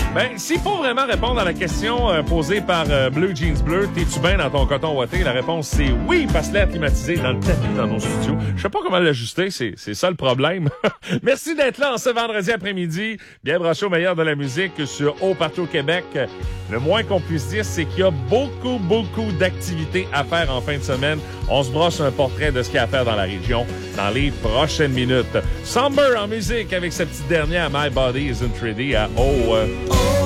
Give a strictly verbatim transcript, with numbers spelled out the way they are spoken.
Ben, s'il faut vraiment répondre à la question euh, posée par euh, Bleu Jeans Bleu, t'es-tu bien dans ton coton ouaté? La réponse, c'est oui, parce que l'air climatisé dans le tapis dans nos studios. Je sais pas comment l'ajuster, c'est, c'est ça le problème. Merci d'être là en ce vendredi après-midi. Bien branché au meilleur de la musique sur Haut Partout au Québec. Le moins qu'on puisse dire, c'est qu'il y a beaucoup, beaucoup d'activités à faire en fin de semaine. On se brosse un portrait de ce qu'il y a à faire dans la région dans les prochaines minutes. Somber en musique avec sa petite dernière My Body Isn't Ready à haut... Euh,